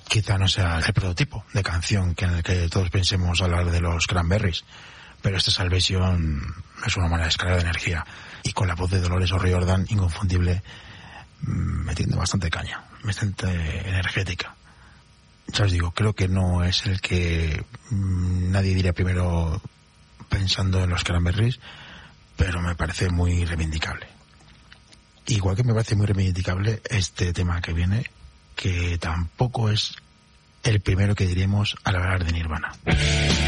quizá no sea el prototipo de canción en el que todos pensemos hablar de los Cranberries, pero esta Salvation es una manera de descarga de energía, y con la voz de Dolores O'Riordan inconfundible, metiendo bastante caña, bastante energética. Ya os digo, creo que no es el que nadie diría primero pensando en los Cranberries, pero me parece muy reivindicable. Igual que me parece muy reivindicable este tema que viene, que tampoco es el primero que diremos al hablar de Nirvana.